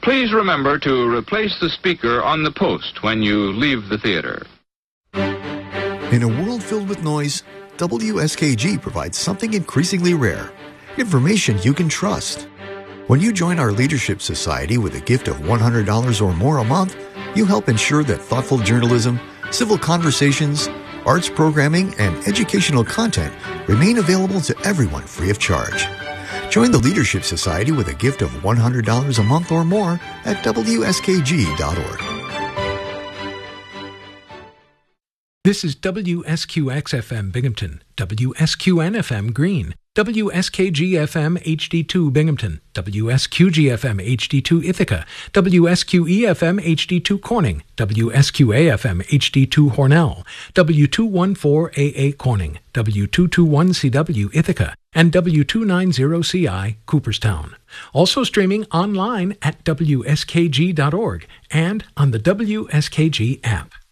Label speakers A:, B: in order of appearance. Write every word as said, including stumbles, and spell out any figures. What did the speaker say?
A: Please remember to replace the speaker on the post when you leave the theater.
B: In a world filled with noise, W S K G provides something increasingly rare: information you can trust. When you join our Leadership Society with a gift of one hundred dollars or more a month, you help ensure that thoughtful journalism, civil conversations, arts programming, and educational content remain available to everyone free of charge. Join the Leadership Society with a gift of one hundred dollars a month or more at W S K G dot org.
C: This is W S Q X F M Binghamton, W S Q N F M Greene, W S K G F M H D two Binghamton, W S Q G F M H D two Ithaca, W S Q E F M H D two Corning, W S Q A F M H D two Hornell, W two fourteen A A Corning, W two twenty-one C W Ithaca, and W two ninety C I Cooperstown. Also streaming online at W S K G dot org and on the W S K G app.